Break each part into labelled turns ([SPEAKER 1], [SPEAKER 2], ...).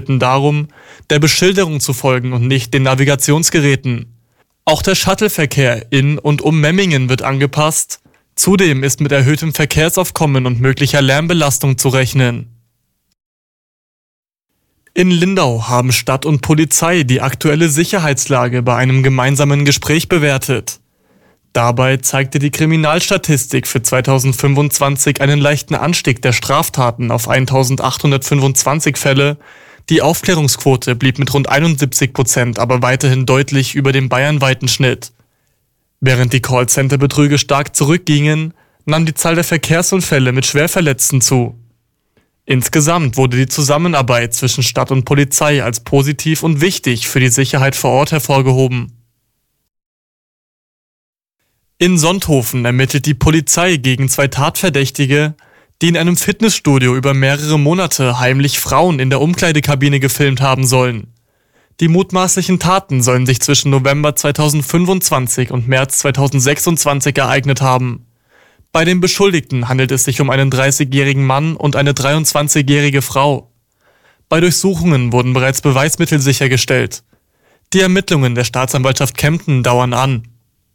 [SPEAKER 1] bitten darum, der Beschilderung zu folgen und nicht den Navigationsgeräten. Auch der Shuttleverkehr in und um Memmingen wird angepasst. Zudem ist mit erhöhtem Verkehrsaufkommen und möglicher Lärmbelastung zu rechnen. In Lindau haben Stadt und Polizei die aktuelle Sicherheitslage bei einem gemeinsamen Gespräch bewertet. Dabei zeigte die Kriminalstatistik für 2025 einen leichten Anstieg der Straftaten auf 1825 Fälle. Die Aufklärungsquote blieb mit rund 71% aber weiterhin deutlich über dem bayernweiten Schnitt. Während die Callcenter-Betrüge stark zurückgingen, nahm die Zahl der Verkehrsunfälle mit Schwerverletzten zu. Insgesamt wurde die Zusammenarbeit zwischen Stadt und Polizei als positiv und wichtig für die Sicherheit vor Ort hervorgehoben. In Sonthofen ermittelt die Polizei gegen 2 Tatverdächtige, die in einem Fitnessstudio über mehrere Monate heimlich Frauen in der Umkleidekabine gefilmt haben sollen. Die mutmaßlichen Taten sollen sich zwischen November 2025 und März 2026 ereignet haben. Bei den Beschuldigten handelt es sich um einen 30-jährigen Mann und eine 23-jährige Frau. Bei Durchsuchungen wurden bereits Beweismittel sichergestellt. Die Ermittlungen der Staatsanwaltschaft Kempten dauern an.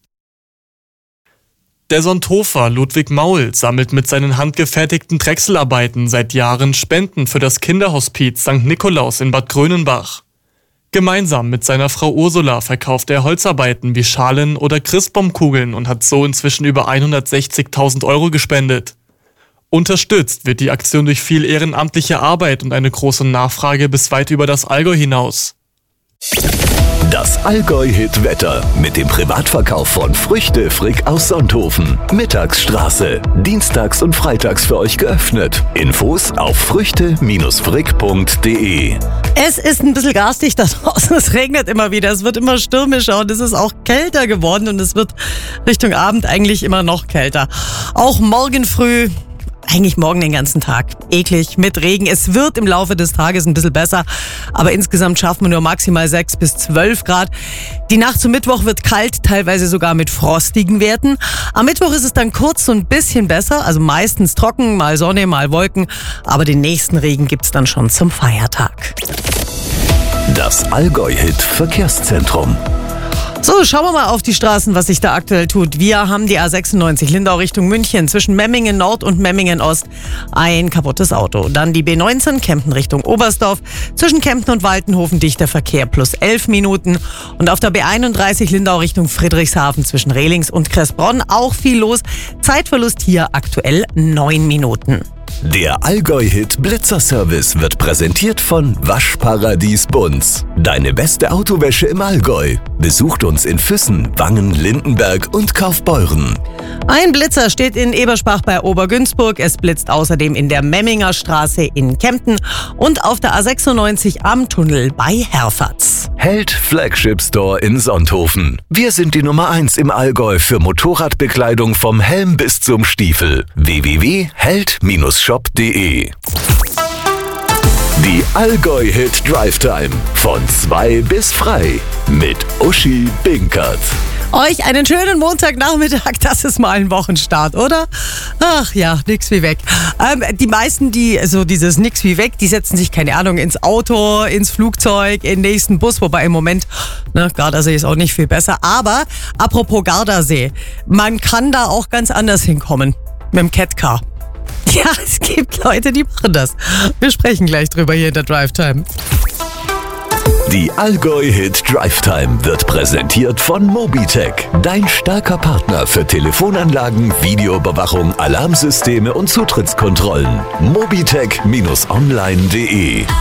[SPEAKER 1] Der Sonthofer Ludwig Maul sammelt mit seinen handgefertigten Drechselarbeiten seit Jahren Spenden für das Kinderhospiz St. Nikolaus in Bad Grönenbach. Gemeinsam mit seiner Frau Ursula verkauft er Holzarbeiten wie Schalen oder Christbaumkugeln und hat so inzwischen über 160.000 Euro gespendet. Unterstützt wird die Aktion durch viel ehrenamtliche Arbeit und eine große Nachfrage bis weit über das Allgäu hinaus.
[SPEAKER 2] Das Allgäu-Hit-Wetter mit dem Privatverkauf von Früchte Frick aus Sonthofen. Mittagsstraße. Dienstags und freitags für euch geöffnet. Infos auf früchte-frick.de.
[SPEAKER 3] Es ist ein bisschen garstig da draußen. Es regnet immer wieder. Es wird immer stürmischer und es ist auch kälter geworden und es wird Richtung Abend eigentlich immer noch kälter. Auch morgen früh. Eigentlich morgen den ganzen Tag. Eklig mit Regen. Es wird im Laufe des Tages ein bisschen besser, aber insgesamt schaffen wir nur maximal 6 bis 12 Grad. Die Nacht zum Mittwoch wird kalt, teilweise sogar mit frostigen Werten. Am Mittwoch ist es dann kurz so ein bisschen besser, also meistens trocken, mal Sonne, mal Wolken, aber den nächsten Regen gibt's dann schon zum Feiertag.
[SPEAKER 2] Das Allgäu-Hit Verkehrszentrum.
[SPEAKER 3] So, schauen wir mal auf die Straßen, was sich da aktuell tut. Wir haben die A96 Lindau Richtung München zwischen Memmingen Nord und Memmingen Ost ein kaputtes Auto. Dann die B19 Kempten Richtung Oberstdorf zwischen Kempten und Waltenhofen dichter Verkehr plus 11 Minuten. Und auf der B31 Lindau Richtung Friedrichshafen zwischen Rehlings und Kressbronn auch viel los. Zeitverlust hier aktuell 9 Minuten.
[SPEAKER 2] Der Allgäu-Hit Blitzerservice wird präsentiert von Waschparadies Bunz. Deine beste Autowäsche im Allgäu. Besucht uns in Füssen, Wangen, Lindenberg und Kaufbeuren.
[SPEAKER 3] Ein Blitzer steht in Ebersbach bei Obergünzburg. Es blitzt außerdem in der Memminger Straße in Kempten und auf der A96 am Tunnel bei Herfatz.
[SPEAKER 2] Held Flagship Store in Sonthofen. Wir sind die Nummer 1 im Allgäu für Motorradbekleidung vom Helm bis zum Stiefel. www.held-shop.de. Die Allgäu-Hit Drive Time von 2 bis frei mit Uschi Binkert.
[SPEAKER 3] Euch einen schönen Montagnachmittag, das ist mal ein Wochenstart, oder? Ach ja, nix wie weg. Die meisten, die so dieses nix wie weg, die setzen sich, keine Ahnung, ins Auto, ins Flugzeug, in den nächsten Bus, wobei im Moment, Gardasee ist auch nicht viel besser. Aber apropos Gardasee, man kann da auch ganz anders hinkommen, mit dem Catcar. Ja, es gibt Leute, die machen das. Wir sprechen gleich drüber hier in der Drive Time.
[SPEAKER 2] Die Allgäu-Hit Drive Time wird präsentiert von Mobitech, dein starker Partner für Telefonanlagen, Videoüberwachung, Alarmsysteme und Zutrittskontrollen. Mobitech-online.de